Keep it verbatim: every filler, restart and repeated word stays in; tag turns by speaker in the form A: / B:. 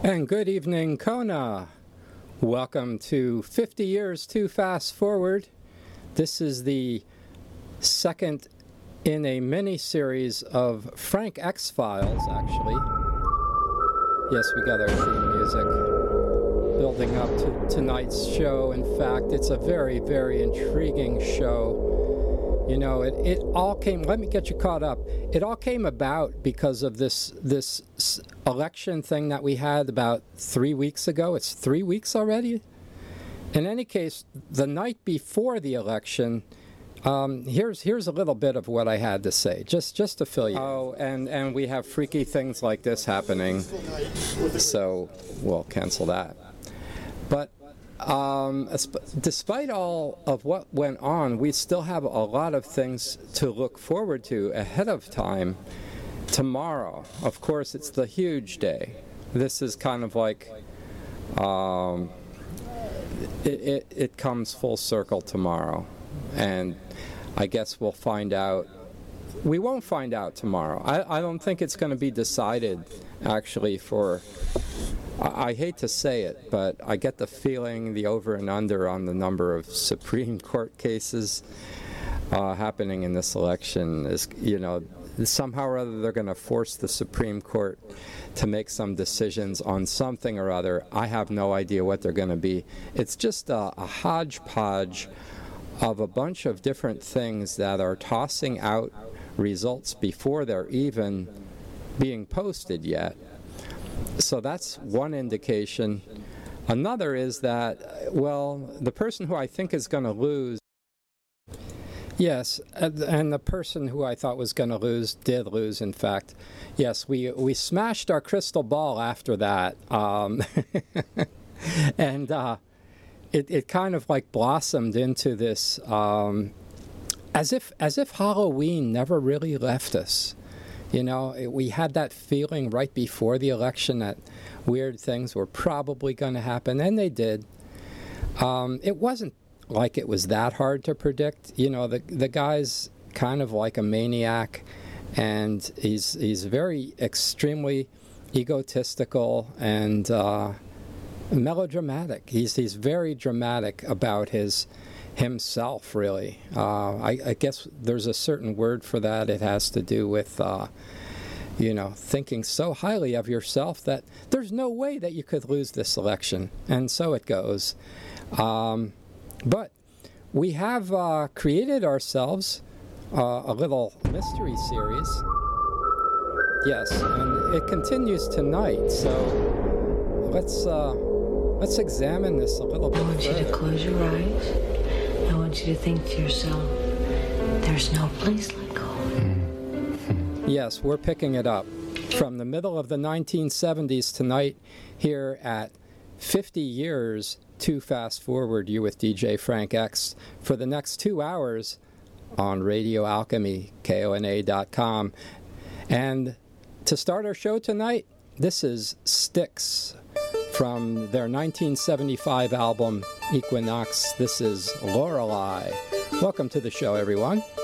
A: And good evening, Kona. Welcome to fifty Years Too Fast Forward. This is the second in a mini-series of Frank X-Files, actually. Yes, we got our theme music building up to tonight's show. In fact, it's a very, very intriguing show. You know, it, it all came, let me get you caught up. It all came about because of this this election thing that we had about three weeks ago. It's three weeks already? In any case, the night before the election, um, here's here's a little bit of what I had to say, just just to fill you. Oh, and, and we have freaky things like this happening, so we'll cancel that. But Um, despite all of what went on, we still have a lot of things to look forward to ahead of time. Tomorrow, of course, it's the huge day. This is kind of like, um, it, it, it comes full circle tomorrow. And I guess we'll find out. We won't find out tomorrow. I, I don't think it's going to be decided, actually, for... I hate to say it, but I get the feeling the over and under on the number of Supreme Court cases uh, happening in this election is, you know, somehow or other they're going to force the Supreme Court to make some decisions on something or other. I have no idea what they're going to be. It's just a, a hodgepodge of a bunch of different things that are tossing out results before they're even being posted yet. So that's one indication. Another is that, well, the person who I think is going to lose, yes, and the person who I thought was going to lose did lose, in fact. Yes, we, we smashed our crystal ball after that. Um, and uh, it, it kind of like blossomed into this, um, as if as if Halloween never really left us. You know, we had that feeling right before the election that weird things were probably going to happen, and they did. Um, it wasn't like it was that hard to predict. You know, the the guy's kind of like a maniac, and he's he's very extremely egotistical and uh, melodramatic. He's he's very dramatic about his himself, really. Uh, I, I guess there's a certain word for that. It has to do with, uh, you know, thinking so highly of yourself that there's no way that you could lose this election. And so it goes. Um, but we have uh, created ourselves uh, a little mystery series. Yes, and it continues tonight. So let's uh, let's examine this a little bit
B: I want
A: further.
B: you to close your eyes. I want you to think to yourself, there's no place like home.
A: Yes, we're picking it up from the middle of the nineteen seventies tonight here at fifty Years Too Fast Forward. You with D J Frank X for the next two hours on Radio Alchemy, K O N A dot com. And to start our show tonight, this is Styx from their nineteen seventy-five album Equinox. This is Lorelei. Welcome to the show, everyone.